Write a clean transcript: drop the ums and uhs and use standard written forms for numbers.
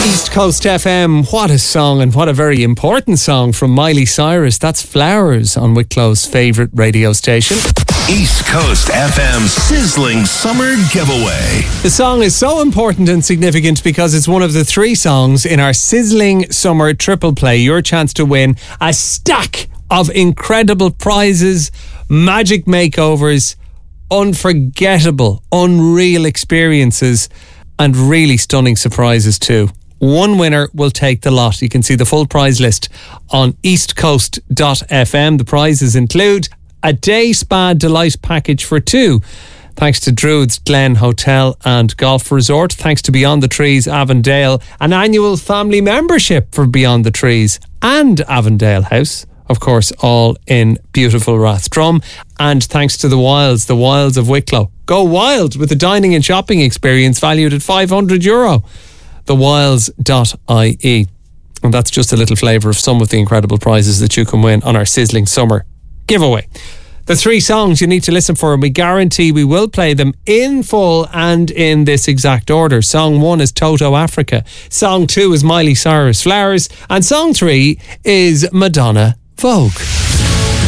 East Coast FM, what a song, and what a very important song from Miley Cyrus. That's Flowers on Wicklow's favourite radio station. East Coast FM Sizzling Summer Giveaway. The song is so important and significant because it's one of the 3 songs in our Sizzling Summer Triple Play. Your chance to win a stack of incredible prizes, magic makeovers, unforgettable, unreal experiences, and really stunning surprises too. One winner will take the lot. You can see the full prize list on eastcoast.fm. The prizes include a day spa delight package for 2, thanks to Druids Glen Hotel and Golf Resort, thanks to Beyond the Trees Avondale, an annual family membership for Beyond the Trees and Avondale House, of course, all in beautiful Rathdrum, and thanks to the Wilds of Wicklow. Go wild with a dining and shopping experience valued at €500. thewilds.ie. And that's just a little flavour of some of the incredible prizes that you can win on our Sizzling Summer giveaway. The 3 songs you need to listen for, and we guarantee we will play them in full and in this exact order. Song 1 is Toto Africa. Song 2 is Miley Cyrus Flowers. And song 3 is Madonna Vogue.